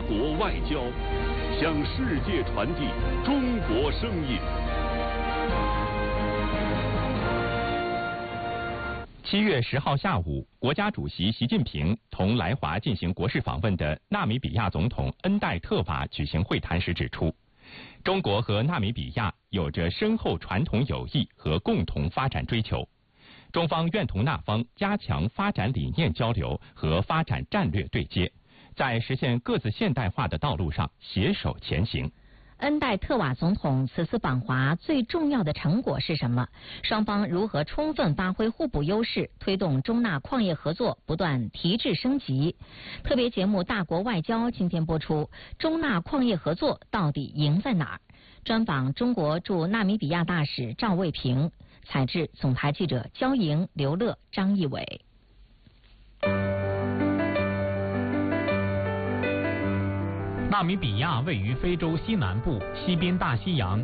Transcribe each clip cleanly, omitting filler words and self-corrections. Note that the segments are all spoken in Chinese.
国外交，向世界传递中国声音。 7月10号下午，国家主席习近平同来华进行国事访问的纳米比亚总统恩戴特瓦举行会谈时指出，中国和纳米比亚有着深厚传统友谊和共同发展追求，中方愿同那方加强发展理念交流和发展战略对接，在实现各自现代化的道路上携手前行。 恩戴特瓦总统此次访华最重要的成果是什么？双方如何充分发挥互补优势，推动中纳矿业合作不断提质升级？特别节目《大国外交》今天播出，中纳矿业合作到底赢在哪儿？专访中国驻纳米比亚大使赵卫平，采制总台记者焦莹、刘乐、张义伟。 纳米比亚位于非洲西南部，西濒大西洋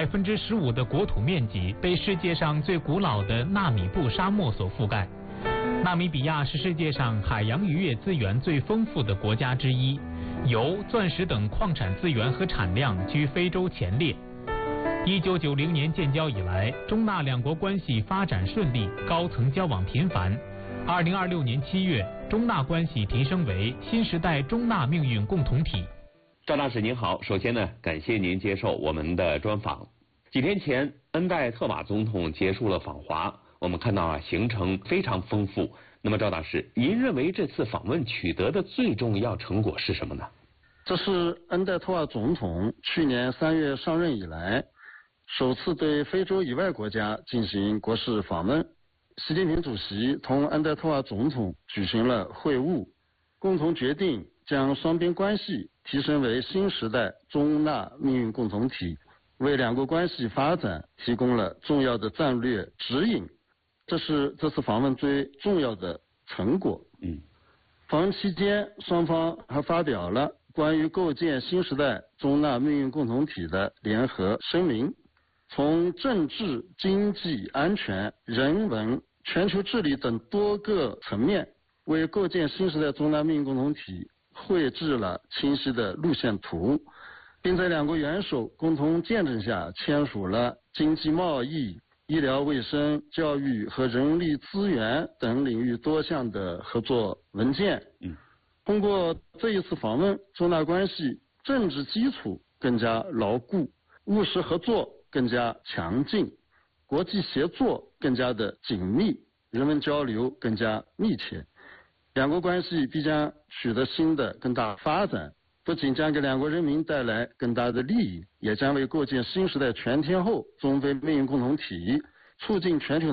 ，15%的国土面积被世界上最古老的纳米布沙漠所覆盖。纳米比亚是世界上海洋渔业资源最丰富的国家之一，油、钻石等矿产资源和产量居非洲前列。1990年建交以来，中纳两国关系发展顺利，高层交往频繁。2026年7月，中纳关系提升为新时代中纳命运共同体。 赵大使您好，首先呢，感谢您接受我们的专访。几天前，恩戴特瓦总统结束了访华，我们看到行程非常丰富。那么赵大使，您认为这次访问取得的最重要成果是什么呢？ 这是恩戴特瓦总统去年3月上任以来，首次对非洲以外国家进行国事访问。习近平主席同恩戴特瓦总统举行了会晤，共同决定将双边关系提升为新时代中纳命运共同体，为两国关系发展提供了重要的战略指引。这是这次访问最重要的成果。访问期间，双方还发表了关于构建新时代中纳命运共同体的联合声明，从政治、经济、安全、人文、全球治理等多个层面，为构建新时代中纳命运共同体绘制了清晰的路线图，并在两国元首共同见证下签署了经济贸易、医疗卫生、教育和人力资源等领域多项的合作文件。通过这一次访问，中纳关系政治基础更加牢固，务实合作更加强劲，国际协作更加的紧密，人文交流更加密切。两国关系必将取得新的更大发展，不仅将给两国人民带来更大的利益，也将为构建新时代全天候中非命运共同体，促进全球